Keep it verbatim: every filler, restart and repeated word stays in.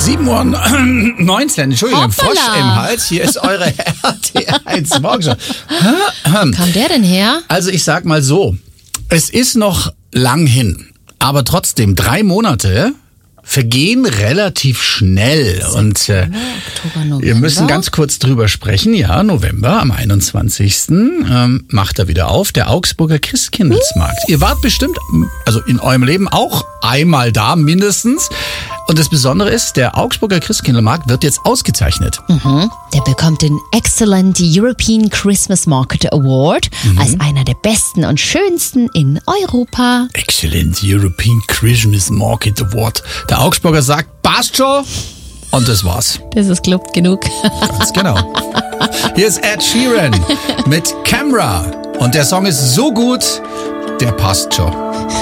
sieben Uhr neunzehn, Entschuldigung, Hoppala. Frosch im Hals. Hier ist eure R T eins Morgenshow. Wo kam der denn her? Also ich sag mal so, es ist noch lang hin, aber trotzdem drei Monate vergehen relativ schnell. Und äh, Oktober, November. wir müssen ganz kurz drüber sprechen. Ja, November am einundzwanzigsten Ähm, macht er wieder auf, der Augsburger Christkindlesmarkt. Ihr wart bestimmt, also in eurem Leben auch einmal da mindestens. Und das Besondere ist, der Augsburger Christkindlesmarkt wird jetzt ausgezeichnet. Mhm. Der bekommt den Excellent European Christmas Market Award als einer der besten und schönsten in Europa. Excellent European Christmas Market Award. Der Augsburger sagt, passt schon. Und das war's. Das ist klappt genug. Ganz genau. Hier ist Ed Sheeran mit Camera. Und der Song ist so gut, der passt schon.